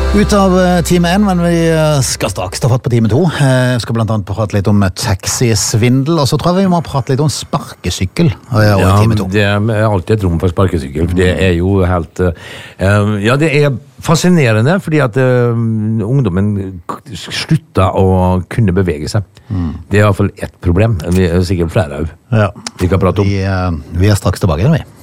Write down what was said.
Ut av time 1, men vi skal straks ta fatt på time 2. Vi skal blant annet prate litt om taxisvindel, og så tror jeg vi må prate litt om sparkesykkel i time 2. Det er alltid et rom for sparkesykkel, for det er jo helt... Ja, det er fascinerende, fordi at ungdommen slutter å kunne bevege seg. Det er i hvert fall et problem. Vi er sikkert flere av. Ja. Vi kan prate om. Vi er straks tilbake igjen, vi.